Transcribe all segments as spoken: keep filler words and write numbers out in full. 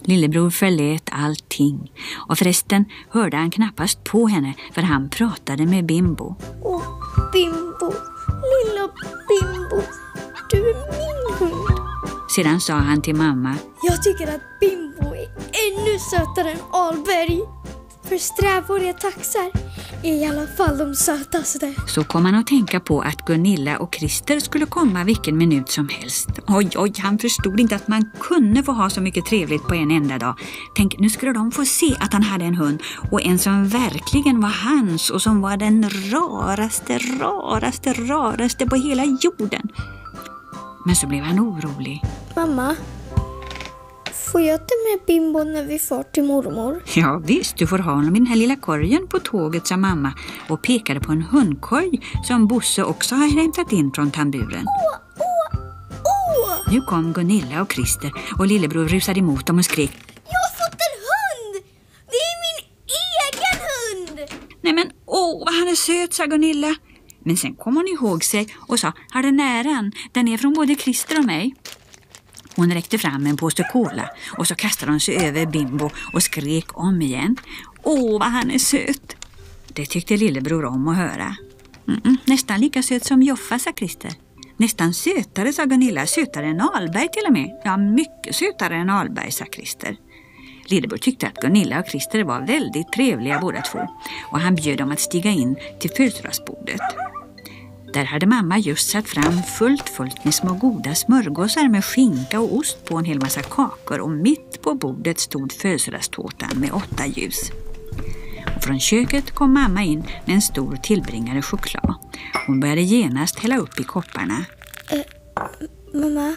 Lillebror förlät allting och förresten hörde han knappast på henne för han pratade med Bimbo. Åh, Bimbo, lilla Bimbo, du är min hund. Sedan sa han till mamma: Jag tycker att Bimbo är ännu sötare än Alberg. För strävhåriga taxar är i alla fall de sötaste. Så kom han att tänka på att Gunilla och Christer skulle komma vilken minut som helst. Oj, oj, han förstod inte att man kunde få ha så mycket trevligt på en enda dag. Tänk, nu skulle de få se att han hade en hund. Och en som verkligen var hans och som var den raraste, raraste, raraste på hela jorden. Men så blev han orolig. Mamma, får jag ta med Bimbo när vi far till mormor? Ja visst, du får ha honom i den här lilla korgen på tåget, sa mamma och pekade på en hundkorg som Bosse också har hämtat in från tamburen. Åh, åh, åh! Nu kom Gunilla och Christer och lillebror rusade emot dem och skrek: Jag har fått en hund! Det är min egen hund! Nej men, åh vad han är söt, sa Gunilla. Men sen kom hon ihåg sig och sa: har den äran, den är från både Christer och mig. Hon räckte fram en påse cola och så kastade hon sig över Bimbo och skrek om igen: åh vad han är söt. Det tyckte lillebror om att höra. Mm-mm, nästan lika söt som Joffa, sa Christer. Nästan sötare, sa Gunilla, sötare än Alberg till och med. Ja, mycket sötare än Alberg, sa Christer. Lillebror tyckte att Gunilla och Christer var väldigt trevliga båda två och han bjöd dem att stiga in till födelsedagsbordet. Där hade mamma just satt fram fullt fullt med små goda smörgåsar med skinka och ost på en hel massa kakor och mitt på bordet stod födelsedagstårtan med åtta ljus. Och från köket kom mamma in med en stor tillbringare choklad. Hon började genast hälla upp i kopparna. Äh, mamma,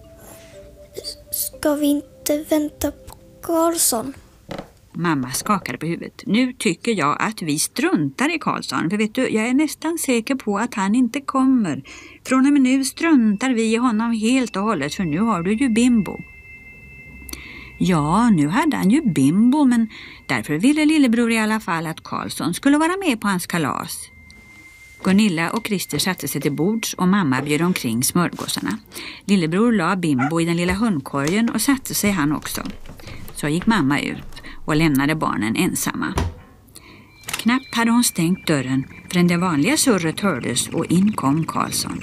ska vi inte vänta på Karlsson? Mamma skakade på huvudet. Nu tycker jag att vi struntar i Karlsson. För vet du, jag är nästan säker på att han inte kommer. Från och med nu struntar vi i honom helt och hållet. För nu har du ju Bimbo. Ja, nu hade han ju Bimbo. Men därför ville lillebror i alla fall att Karlsson skulle vara med på hans kalas. Gunilla och Christer satte sig till bords och mamma bjöd omkring smörgåsarna. Lillebror la Bimbo i den lilla hundkorgen och satte sig han också. Så gick mamma ut och lämnade barnen ensamma. Knappt hade hon stängt dörren förrän det vanliga surret hördes och in kom Karlsson.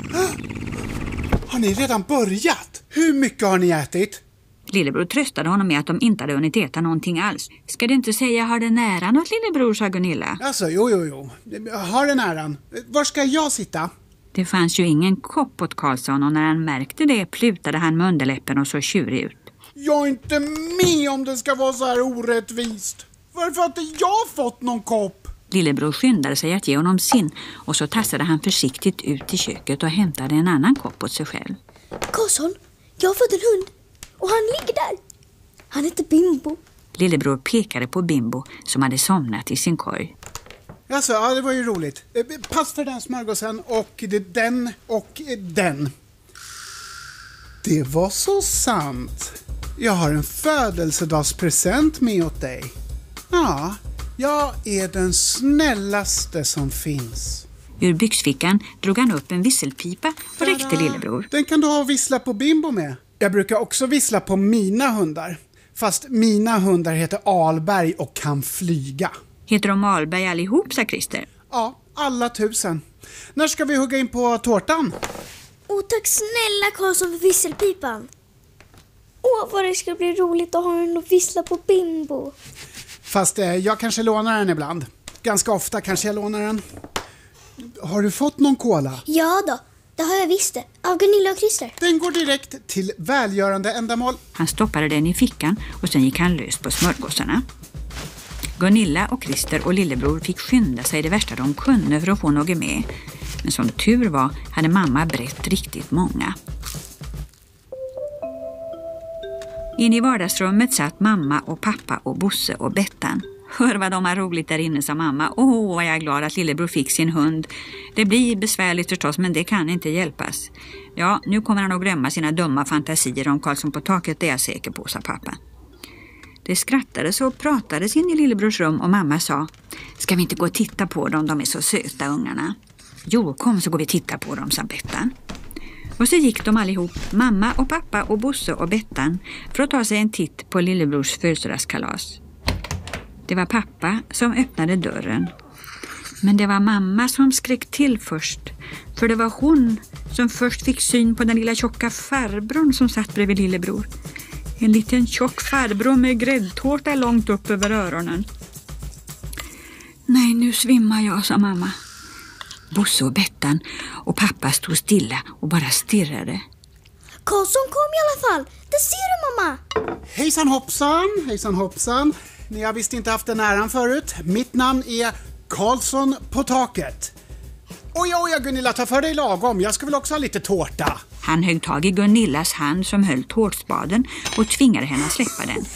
Har ni redan börjat? Hur mycket har ni ätit? Lillebror tröstade honom med att de inte hade hunnit äta någonting alls. Ska du inte säga har det nära åt lillebror, sa Gunilla. Alltså, jo, jo, jo. Har den äran. Var ska jag sitta? Det fanns ju ingen kopp åt Karlsson och när han märkte det plutade han med underläppen och så tjurig ut. Jag är inte med om det ska vara så här orättvist. Varför har inte jag fått någon kopp? Lillebror skyndade sig att ge honom sin och så tassade han försiktigt ut i köket och hämtade en annan kopp åt sig själv. Karlsson, jag har fått en hund och han ligger där. Han heter Bimbo. Lillebror pekade på Bimbo som hade somnat i sin korg. Alltså, ja, det var ju roligt. Pass för den smörgåsen och det, den och den. Det var så sant. Jag har en födelsedagspresent med åt dig. Ja, jag är den snällaste som finns. Ur byxfickan drog han upp en visselpipa och räckte lillebror. Den kan du ha och vissla på Bimbo med. Jag brukar också vissla på mina hundar. Fast mina hundar heter Alberg och kan flyga. Heter de Alberg allihop, sa Christer? Ja, alla tusen. När ska vi hugga in på tårtan? Åh, tack snälla Karlsson för visselpipan. Åh, vad det ska bli roligt att ha en och vissla på Bimbo. Fast eh, jag kanske lånar den ibland. Ganska ofta kanske jag lånar den. Har du fått någon cola? Ja då, det har jag visst det. Av Gunilla och Christer. Den går direkt till välgörande ändamål. Han stoppade den i fickan och sen gick han lös på smörgåsarna. Gunilla och Christer och lillebror fick skynda sig det värsta de kunde för att få något med. Men som tur var hade mamma brett riktigt många. In i vardagsrummet satt mamma och pappa och Bosse och Bettan. Hör vad de har roligt där inne, sa mamma. Åh, vad jag är glad att lillebror fick sin hund. Det blir besvärligt förstås, men det kan inte hjälpas. Ja, nu kommer han att glömma sina dumma fantasier om Karlsson på taket, det är jag säker på, sa pappa. Det skrattades och pratades in i lillebrors rum och mamma sa: ska vi inte gå och titta på dem, de är så söta ungarna. Jo, kom så går vi titta på dem, sa Bettan. Och så gick de allihop, mamma och pappa och Bosse och Bettan, för att ta sig en titt på lillebrors födelsedagskalas. Det var pappa som öppnade dörren. Men det var mamma som skrek till först, för det var hon som först fick syn på den lilla tjocka farbrorn som satt bredvid lillebror. En liten tjock farbror med gräddtårta långt upp över öronen. Nej, nu svimmar jag, sa mamma. Bosse och Bettan och pappa stod stilla och bara stirrade. Karlsson kom i alla fall. Det ser du, mamma. Hejsan hoppsan, hejsan hoppsan. Ni har visst inte haft den äran förut. Mitt namn är Karlsson på taket. Oj, oj, Gunilla, ta för dig lagom. Jag ska väl också ha lite tårta. Han högg tag i Gunillas hand som höll tårtspaden och tvingade henne att släppa den.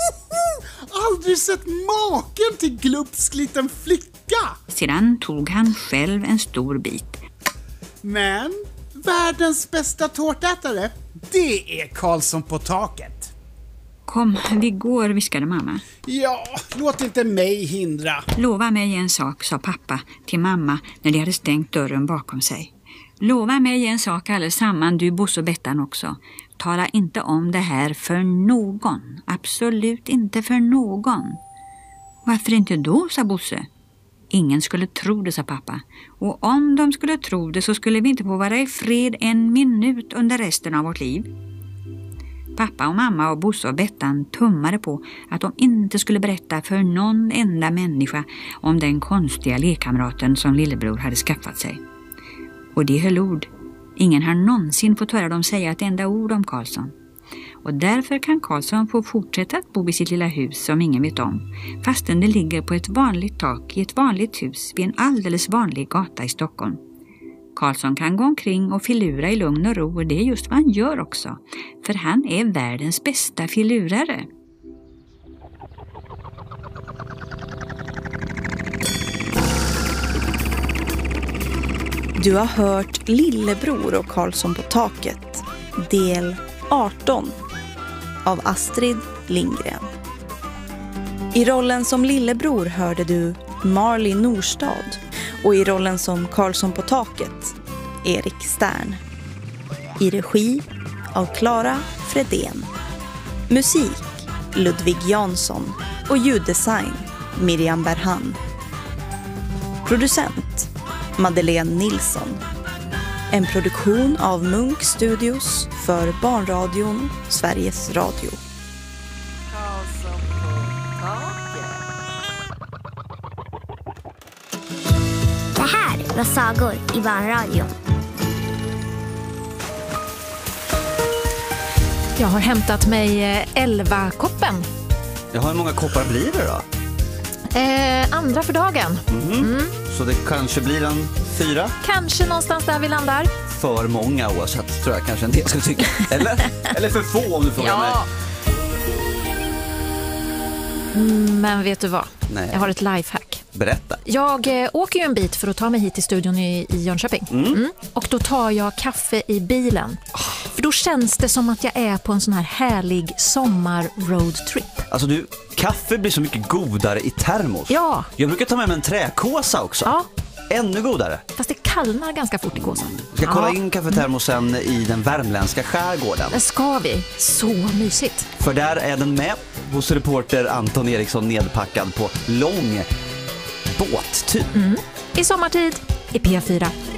Aldrig sett maken till glupsk liten flicka. Sedan tog han själv en stor bit. Men världens bästa tårtätare, det är Karlsson på taket. Kom, vi går, viskade mamma. Ja, låt inte mig hindra. Lova mig en sak, sa pappa till mamma när de hade stängt dörren bakom sig. Lova mig en sak allesamman, du, Bosse och Bettan också. Tala inte om det här för någon. Absolut inte för någon. Varför inte då, sa Bosse. Ingen skulle tro det, sa pappa. Och om de skulle tro det så skulle vi inte få vara i fred en minut under resten av vårt liv. Pappa och mamma och Bosse och Bettan tummade på att de inte skulle berätta för någon enda människa om den konstiga lekkamraten som lillebror hade skaffat sig. Och det höll ord. Ingen har någonsin fått höra dem säga ett enda ord om Karlsson. Och därför kan Karlsson få fortsätta att bo i sitt lilla hus som ingen vet om, fastän det ligger på ett vanligt tak i ett vanligt hus vid en alldeles vanlig gata i Stockholm. Karlsson kan gå omkring och filura i lugn och ro, och det är just vad han gör också, för han är världens bästa filurare. Du har hört Lillebror och Karlsson på taket, del arton av Astrid Lindgren. I rollen som Lillebror hörde du Marley Norstad och i rollen som Karlsson på taket Erik Stern. I regi av Clara Fredén. Musik Ludvig Jansson och ljuddesign Miriam Berhan. Producent Madeleine Nilsson. En produktion av Munk Studios för Barnradion Sveriges Radio. Det här var sagor i Barnradion. Jag har hämtat mig elva koppen. Ja, hur många koppar blir det då? Eh, andra för dagen. Mm. Mm. Så det kanske blir en fyra? Kanske någonstans där vi landar. För många oavsett, tror jag kanske en del skulle tycka. Eller, eller för få om du frågar ja. mig. Men vet du vad? Nej. Jag har ett lifehack. Berätta. Jag eh, åker ju en bit för att ta mig hit till studion i, i Jönköping. Mm. Mm. Och då tar jag kaffe i bilen. Oh. För då känns det som att jag är på en sån här härlig sommar-roadtrip. Alltså du, kaffe blir så mycket godare i termos. Ja. Jag brukar ta med mig en träkåsa också. Ja. Ännu godare. Fast det kallnar ganska fort i kåsan. Vi ska kolla ja. in kaffetermosen i den värmländska skärgården. Det ska vi. Så mysigt. För där är den med hos reporter Anton Eriksson nedpackad på lång båttur. Mm. I sommartid i P fyra.